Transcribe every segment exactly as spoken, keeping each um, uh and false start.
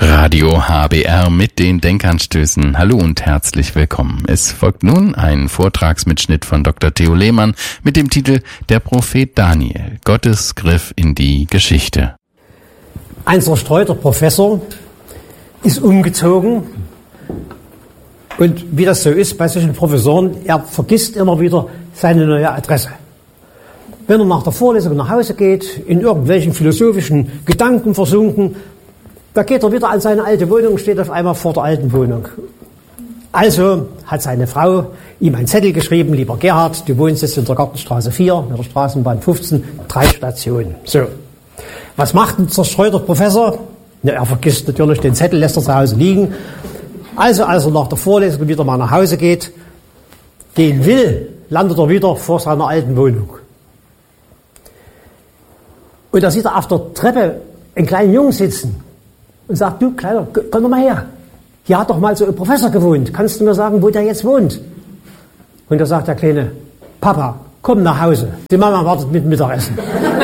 Radio H B R mit den Denkanstößen. Hallo und herzlich willkommen. Es folgt nun ein Vortragsmitschnitt von Doktor Theo Lehmann mit dem Titel Der Prophet Daniel, Gottes Griff in die Geschichte. Ein zerstreuter Professor ist umgezogen und wie das so ist bei solchen Professoren, er vergisst immer wieder seine neue Adresse. Wenn er nach der Vorlesung nach Hause geht, in irgendwelchen philosophischen Gedanken versunken, da geht er wieder an seine alte Wohnung und steht auf einmal vor der alten Wohnung. Also hat seine Frau ihm einen Zettel geschrieben: Lieber Gerhard, du wohnst jetzt in der Gartenstraße vier, in der Straßenbahn fünfzehn, drei Stationen. So, was macht ein zerstreuter Professor? Ja, er vergisst natürlich den Zettel, lässt er zu Hause liegen. Also als er nach der Vorlesung wieder mal nach Hause geht, gehen will, landet er wieder vor seiner alten Wohnung. Und da sieht er auf der Treppe einen kleinen Jungen sitzen und sagt: Du, Kleiner, komm doch mal her. Hier hat doch mal so ein Professor gewohnt. Kannst du mir sagen, wo der jetzt wohnt? Und da sagt der Kleine: Papa, komm nach Hause. Die Mama wartet mit Mittagessen.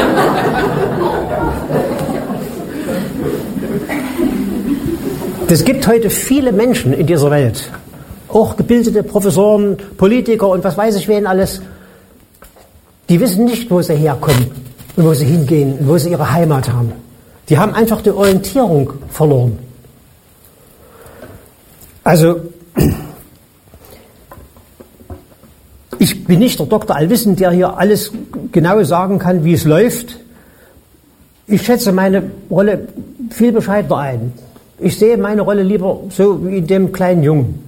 Es gibt heute viele Menschen in dieser Welt, auch gebildete Professoren, Politiker und was weiß ich wen alles, die wissen nicht, wo sie herkommen und wo sie hingehen und wo sie ihre Heimat haben. Die haben einfach die Orientierung verloren. Also, ich bin nicht der Doktor Allwissen, der hier alles genau sagen kann, wie es läuft. Ich schätze meine Rolle viel bescheidener ein. Ich sehe meine Rolle lieber so wie in dem kleinen Jungen.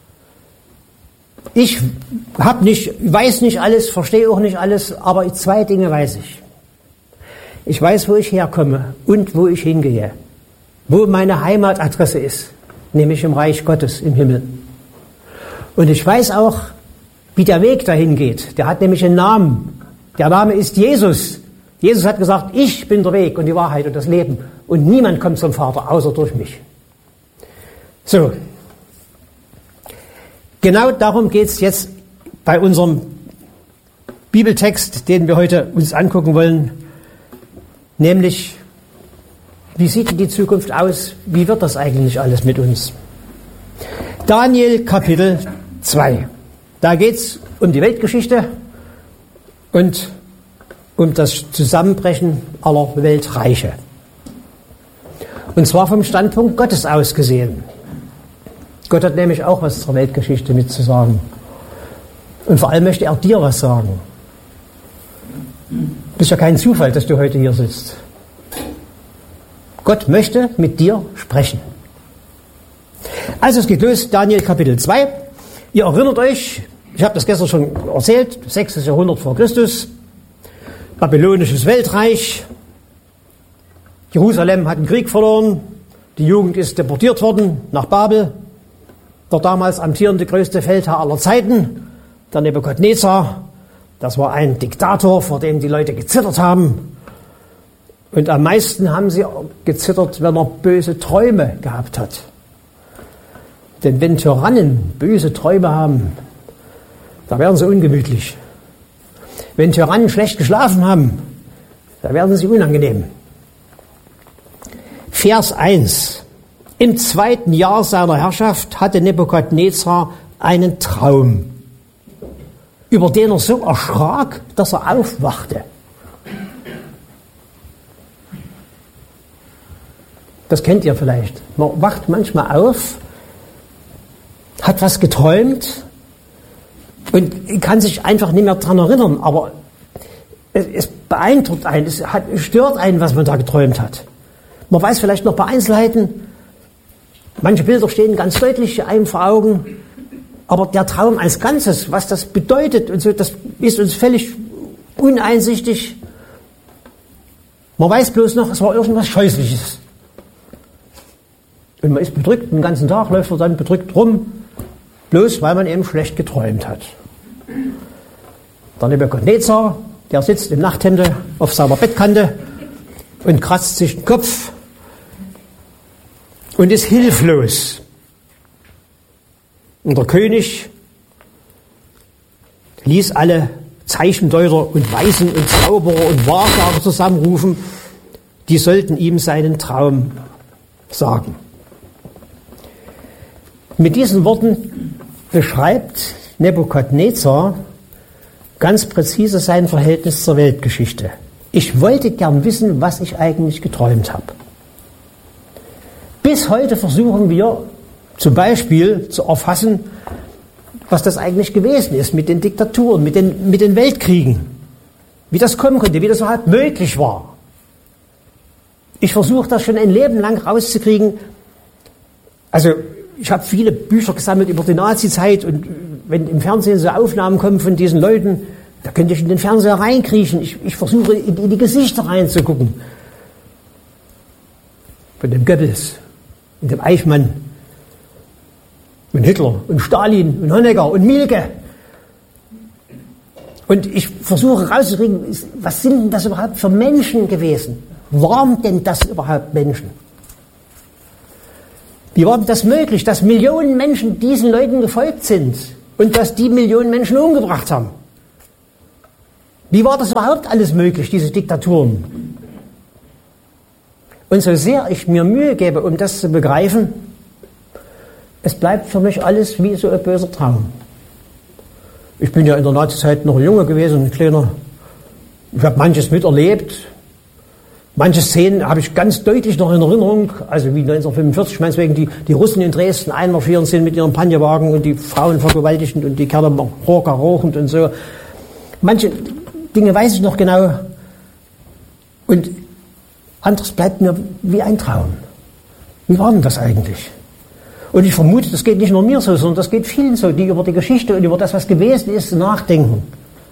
Ich hab nicht, weiß nicht alles, verstehe auch nicht alles, aber zwei Dinge weiß ich. Ich weiß, wo ich herkomme und wo ich hingehe. Wo meine Heimatadresse ist, nämlich im Reich Gottes im Himmel. Und ich weiß auch, wie der Weg dahin geht. Der hat nämlich einen Namen. Der Name ist Jesus. Jesus hat gesagt: Ich bin der Weg und die Wahrheit und das Leben. Und niemand kommt zum Vater, außer durch mich. So. Genau darum geht es jetzt bei unserem Bibeltext, den wir heute uns angucken wollen. Nämlich, wie sieht die Zukunft aus? Wie wird das eigentlich alles mit uns? Daniel Kapitel zwei. Da geht es um die Weltgeschichte und um das Zusammenbrechen aller Weltreiche. Und zwar vom Standpunkt Gottes aus gesehen. Gott hat nämlich auch was zur Weltgeschichte mitzusagen. Und vor allem möchte er dir was sagen. Das ist ja kein Zufall, dass du heute hier sitzt. Gott möchte mit dir sprechen. Also es geht los, Daniel Kapitel zwei. Ihr erinnert euch, ich habe das gestern schon erzählt, sechstes Jahrhundert vor Christus, babylonisches Weltreich. Jerusalem hat einen Krieg verloren, die Jugend ist deportiert worden nach Babel. Der damals amtierende größte Feldherr aller Zeiten, der Nebukadnezar, das war ein Diktator, vor dem die Leute gezittert haben. Und am meisten haben sie gezittert, wenn er böse Träume gehabt hat. Denn wenn Tyrannen böse Träume haben, da werden sie ungemütlich. Wenn Tyrannen schlecht geschlafen haben, da werden sie unangenehm. Vers eins. Im zweiten Jahr seiner Herrschaft hatte Nebukadnezar einen Traum, über den er so erschrak, dass er aufwachte. Das kennt ihr vielleicht. Man wacht manchmal auf, hat was geträumt und kann sich einfach nicht mehr daran erinnern, aber es, es beeindruckt einen, es hat, stört einen, was man da geträumt hat. Man weiß vielleicht noch ein paar Einzelheiten, manche Bilder stehen ganz deutlich einem vor Augen, aber der Traum als Ganzes, was das bedeutet und so, das ist uns völlig uneinsichtig. Man weiß bloß noch, es war irgendwas Scheußliches. Und man ist bedrückt, den ganzen Tag läuft man dann bedrückt rum, bloß weil man eben schlecht geträumt hat. Der Nebukadnezar, der sitzt im Nachthemde auf seiner Bettkante und kratzt sich den Kopf und ist hilflos. Und der König ließ alle Zeichendeuter und Weisen und Zauberer und Wahrsager zusammenrufen, die sollten ihm seinen Traum sagen. Mit diesen Worten beschreibt Nebukadnezar ganz präzise sein Verhältnis zur Weltgeschichte. Ich wollte gern wissen, was ich eigentlich geträumt habe. Bis heute versuchen wir zum Beispiel zu erfassen, was das eigentlich gewesen ist mit den Diktaturen, mit den, mit den Weltkriegen, wie das kommen konnte, wie das überhaupt möglich war. Ich versuche das schon ein Leben lang rauszukriegen. Also ich habe viele Bücher gesammelt über die Nazi-Zeit und wenn im Fernsehen so Aufnahmen kommen von diesen Leuten, da könnte ich in den Fernseher reinkriechen. Ich, ich versuche in, in die Gesichter reinzugucken. Von dem Goebbels und dem Eichmann und Hitler und Stalin und Honecker und Mielke. Und ich versuche rauszukriegen, was sind denn das überhaupt für Menschen gewesen? Waren denn das überhaupt Menschen? Wie war denn das möglich, dass Millionen Menschen diesen Leuten gefolgt sind und dass die Millionen Menschen umgebracht haben? Wie war das überhaupt alles möglich, diese Diktaturen? Und so sehr ich mir Mühe gebe, um das zu begreifen, es bleibt für mich alles wie so ein böser Traum. Ich bin ja in der Nazizeit noch ein Junge gewesen, ein kleiner. Ich habe manches miterlebt. Manche Szenen habe ich ganz deutlich noch in Erinnerung, also wie neunzehnhundertfünfundvierzig, meinetwegen die, die Russen in Dresden einmarschieren sind mit ihren Panjerwagen und die Frauen vergewaltigend und die Kerle Rocker rauchend und so. Manche Dinge weiß ich noch genau und anderes bleibt mir wie ein Traum. Wie war denn das eigentlich? Und ich vermute, das geht nicht nur mir so, sondern das geht vielen so, die über die Geschichte und über das, was gewesen ist, nachdenken.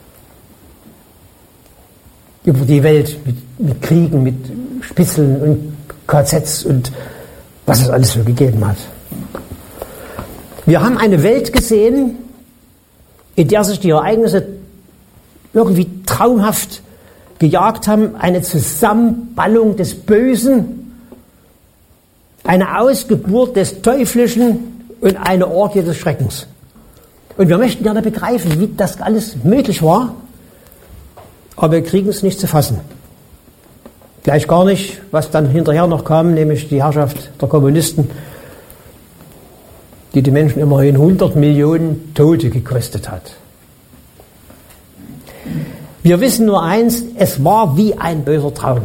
Über die Welt mit, mit Kriegen, mit Spitzeln und K Zs und was es alles so gegeben hat. Wir haben eine Welt gesehen, in der sich die Ereignisse irgendwie traumhaft gejagt haben, eine Zusammenballung des Bösen, eine Ausgeburt des Teuflischen und eine Orgie des Schreckens. Und wir möchten gerne begreifen, wie das alles möglich war, aber wir kriegen es nicht zu fassen. Gleich gar nicht, was dann hinterher noch kam, nämlich die Herrschaft der Kommunisten, die die Menschen immerhin hundert Millionen Tote gekostet hat. Wir wissen nur eins, es war wie ein böser Traum.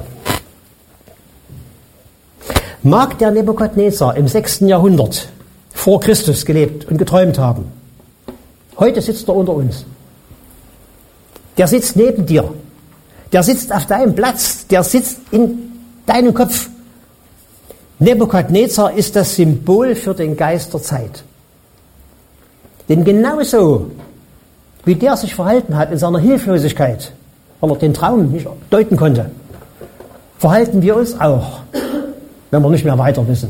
Mag der Nebukadnezar im sechsten Jahrhundert vor Christus gelebt und geträumt haben. Heute sitzt er unter uns. Der sitzt neben dir. Der sitzt auf deinem Platz. Der sitzt in deinem Kopf. Nebukadnezar ist das Symbol für den Geist der Zeit. Denn genauso wie der sich verhalten hat in seiner Hilflosigkeit, weil er den Traum nicht deuten konnte, verhalten wir uns auch, wenn wir nicht mehr weiter wissen.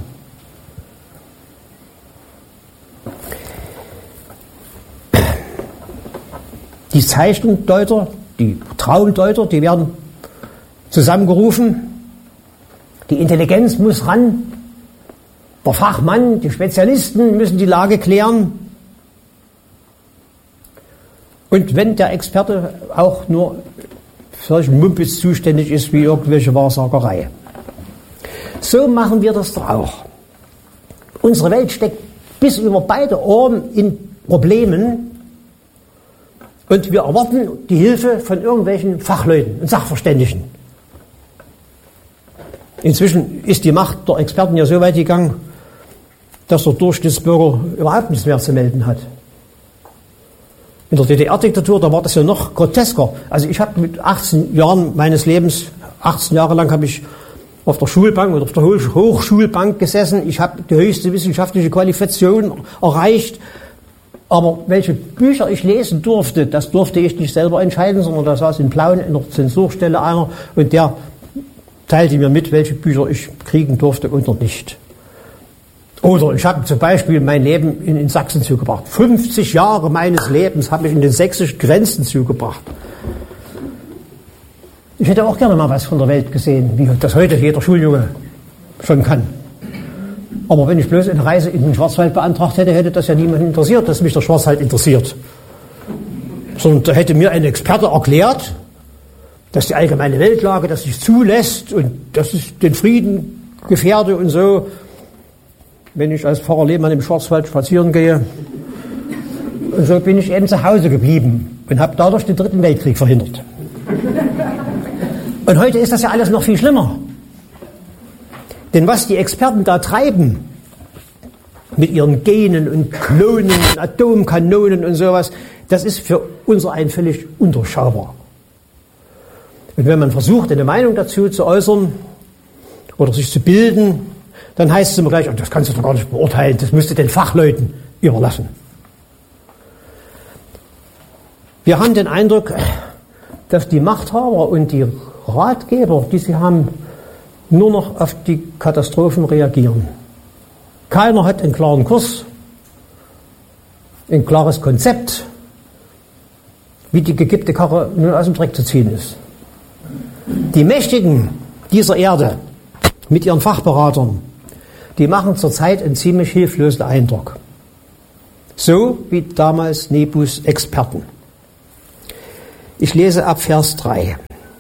Die Zeichendeuter, die Traumdeuter, die werden zusammengerufen. Die Intelligenz muss ran. Der Fachmann, die Spezialisten müssen die Lage klären. Und wenn der Experte auch nur für solchen Mumpitz zuständig ist wie irgendwelche Wahrsagerei. So machen wir das doch auch. Unsere Welt steckt bis über beide Ohren in Problemen und wir erwarten die Hilfe von irgendwelchen Fachleuten und Sachverständigen. Inzwischen ist die Macht der Experten ja so weit gegangen, dass der Durchschnittsbürger überhaupt nichts mehr zu melden hat. In der D D R-Diktatur, da war das ja noch grotesker. Also ich habe mit achtzehn Jahren meines Lebens, achtzehn Jahre lang habe ich auf der Schulbank oder auf der Hochschulbank gesessen. Ich habe die höchste wissenschaftliche Qualifikation erreicht. Aber welche Bücher ich lesen durfte, das durfte ich nicht selber entscheiden, sondern da saß in Plauen in der Zensurstelle einer und der teilte mir mit, welche Bücher ich kriegen durfte oder nicht. Oder ich habe zum Beispiel mein Leben in, in Sachsen zugebracht. fünfzig Jahre meines Lebens habe ich in den sächsischen Grenzen zugebracht. Ich hätte auch gerne mal was von der Welt gesehen, wie das heute jeder Schuljunge schon kann. Aber wenn ich bloß eine Reise in den Schwarzwald beantragt hätte, hätte das ja niemanden interessiert, dass mich der Schwarzwald interessiert. Sondern da hätte mir ein Experte erklärt, dass die allgemeine Weltlage das nicht zulässt und dass es den Frieden gefährde und so. wenn ich als Pfarrer Lehmann im Schwarzwald spazieren gehe. Und so bin ich eben zu Hause geblieben und habe dadurch den Dritten Weltkrieg verhindert. Und heute ist das ja alles noch viel schlimmer. Denn was die Experten da treiben, mit ihren Genen und Klonen und Atomkanonen und sowas, das ist für unser einen völlig undurchschaubar. Und wenn man versucht, eine Meinung dazu zu äußern oder sich zu bilden, dann heißt es immer gleich, oh, das kannst du doch gar nicht beurteilen, das müsst ihr den Fachleuten überlassen. Wir haben den Eindruck, dass die Machthaber und die Ratgeber, die sie haben, nur noch auf die Katastrophen reagieren. Keiner hat einen klaren Kurs, ein klares Konzept, wie die gekippte Karre nun aus dem Dreck zu ziehen ist. Die Mächtigen dieser Erde mit ihren Fachberatern, die machen zurzeit einen ziemlich hilflosen Eindruck. So wie damals Nebus Experten. Ich lese ab Vers drei.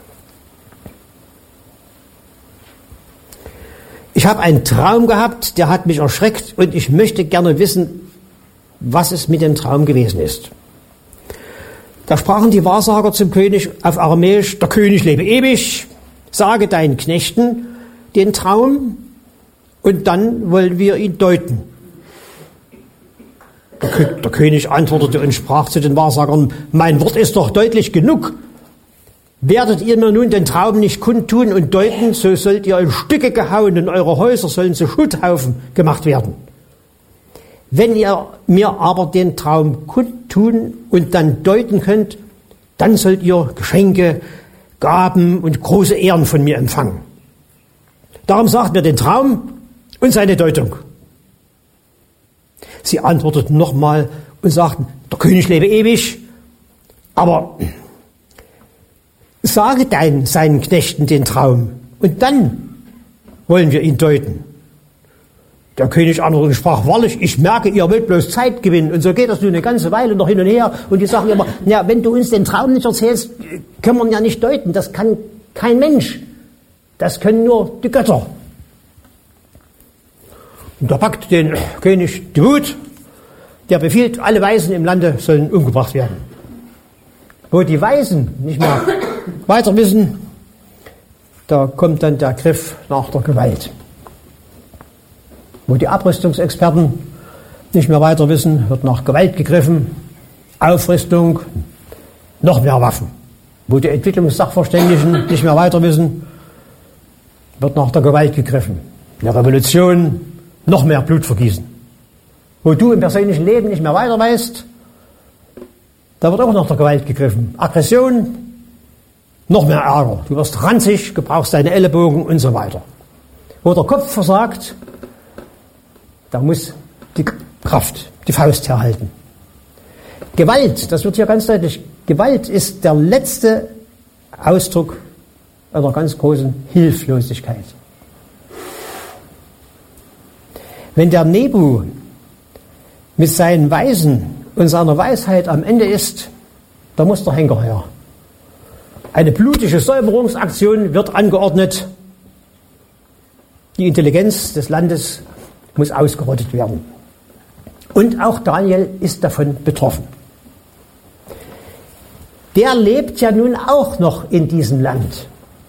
Ich habe einen Traum gehabt, der hat mich erschreckt und ich möchte gerne wissen, was es mit dem Traum gewesen ist. Da sprachen die Wahrsager zum König auf Aramäisch, der König lebe ewig, sage deinen Knechten den Traum und dann wollen wir ihn deuten. Der, Kö- der König antwortete und sprach zu den Wahrsagern, mein Wort ist doch deutlich genug. Werdet ihr mir nun den Traum nicht kundtun und deuten, so sollt ihr in Stücke gehauen und eure Häuser sollen zu Schutthaufen gemacht werden. Wenn ihr mir aber den Traum kundtun und dann deuten könnt, dann sollt ihr Geschenke, Gaben und große Ehren von mir empfangen. Darum sagt mir den Traum und seine Deutung. Sie antworteten nochmal und sagten, der König lebe ewig, aber sage dein, seinen Knechten den Traum und dann wollen wir ihn deuten. Der König antwortete und sprach, wahrlich, ich merke, ihr wollt bloß Zeit gewinnen. Und so geht das nun eine ganze Weile noch hin und her. Und die sagen immer, ja, wenn du uns den Traum nicht erzählst, können wir ihn ja nicht deuten. Das kann kein Mensch. Das können nur die Götter. Und da packt den König die Wut. Der befiehlt, alle Weisen im Lande sollen umgebracht werden. Wo die Weisen nicht mehr weiter wissen, da kommt dann der Griff nach der Gewalt. Wo die Abrüstungsexperten nicht mehr weiter wissen, wird nach Gewalt gegriffen, Aufrüstung, noch mehr Waffen. Wo die Entwicklungssachverständigen nicht mehr weiter wissen, wird nach der Gewalt gegriffen. In der Revolution noch mehr Blut vergießen. Wo du im persönlichen Leben nicht mehr weiter weißt, da wird auch nach der Gewalt gegriffen. Aggression, noch mehr Ärger. Du wirst ranzig, gebrauchst deine Ellenbogen und so weiter. Wo der Kopf versagt, da muss die Kraft, die Faust herhalten. Gewalt, das wird hier ganz deutlich, Gewalt ist der letzte Ausdruck einer ganz großen Hilflosigkeit. Wenn der Nebu mit seinen Weisen und seiner Weisheit am Ende ist, da muss der Henker her. Eine blutige Säuberungsaktion wird angeordnet. Die Intelligenz des Landes muss ausgerottet werden. Und auch Daniel ist davon betroffen. Der lebt ja nun auch noch in diesem Land.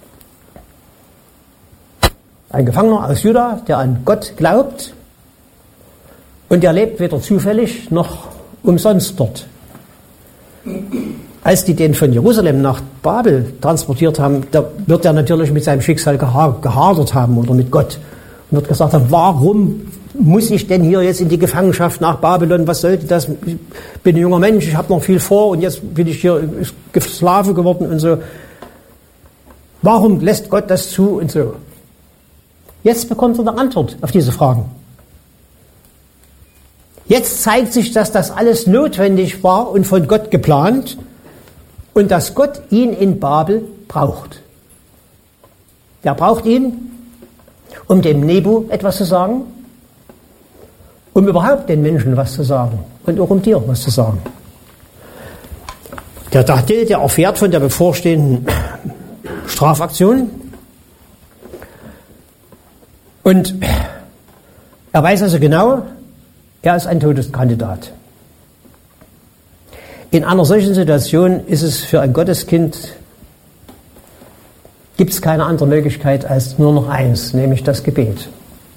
Ein Gefangener aus Juda, der an Gott glaubt, und der lebt weder zufällig noch umsonst dort. Als die den von Jerusalem nach Babel transportiert haben, da wird er natürlich mit seinem Schicksal gehadert haben oder mit Gott. Und wird gesagt haben, warum muss ich denn hier jetzt in die Gefangenschaft nach Babylon? Was sollte das? Ich bin ein junger Mensch, ich habe noch viel vor und jetzt bin ich hier Sklave geworden und so. Warum lässt Gott das zu und so? Jetzt bekommt er eine Antwort auf diese Fragen. Jetzt zeigt sich, dass das alles notwendig war und von Gott geplant und dass Gott ihn in Babel braucht. Er braucht ihn, um dem Nebu etwas zu sagen, um überhaupt den Menschen was zu sagen und auch um dir was zu sagen. Der Daniel, der erfährt von der bevorstehenden Strafaktion und Er weiß also genau, er ist ein Todeskandidat. In einer solchen Situation ist es für ein Gotteskind, gibt es keine andere Möglichkeit als nur noch eins, nämlich das Gebet.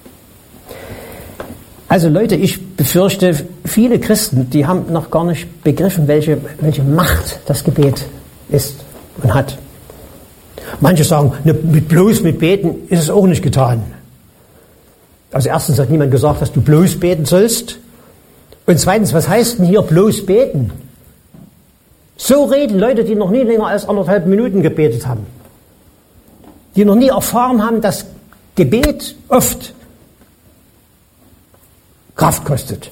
Also Leute, ich befürchte, viele Christen, die haben noch gar nicht begriffen, welche, welche Macht das Gebet ist und hat. Manche sagen, ne, mit bloß mit Beten ist es auch nicht getan. Also erstens hat niemand gesagt, dass du bloß beten sollst. Und zweitens, was heißt denn hier bloß beten? So reden Leute, die noch nie länger als anderthalb Minuten gebetet haben. Die noch nie erfahren haben, dass Gebet oft Kraft kostet.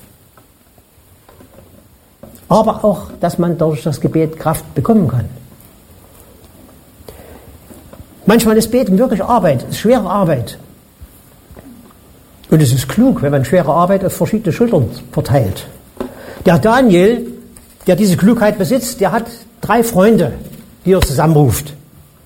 Aber auch, dass man durch das Gebet Kraft bekommen kann. Manchmal ist Beten wirklich Arbeit, ist schwere Arbeit. Und es ist klug, wenn man schwere Arbeit auf verschiedene Schultern verteilt. Der Daniel, der diese Klugheit besitzt, der hat drei Freunde, die er zusammenruft.